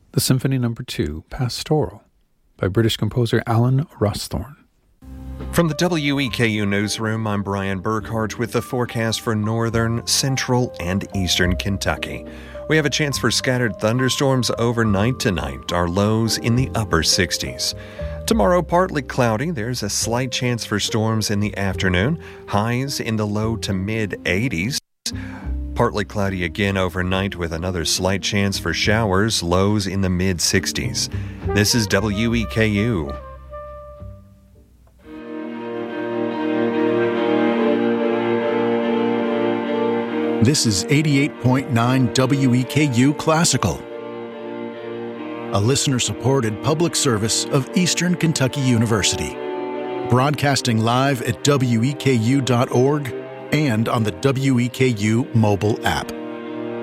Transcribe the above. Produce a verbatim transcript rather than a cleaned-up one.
the Symphony Number two, Pastoral, by British composer Alan Rawsthorne. From the W E K U Newsroom, I'm Brian Burkhart with the forecast for northern, central, and eastern Kentucky. We have a chance for scattered thunderstorms overnight tonight, our lows in the upper sixties. Tomorrow, partly cloudy. There's a slight chance for storms in the afternoon, highs in the low to mid-eighties. Partly cloudy again overnight with another slight chance for showers, lows in the mid-sixties. This is W E K U. This is eighty-eight point nine W E K U Classical, a listener-supported public service of Eastern Kentucky University, broadcasting live at W E K U dot org and on the W E K U mobile app.